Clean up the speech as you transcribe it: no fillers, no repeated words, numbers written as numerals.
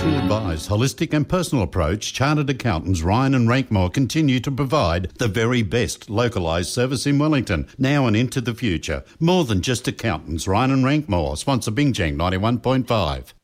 professional advised, holistic and personal approach, Chartered Accountants Ryan and Rankmore continue to provide the very best localised service in Wellington, now and into the future. More than just accountants, Ryan and Rankmore, sponsor Bingjang 91.5.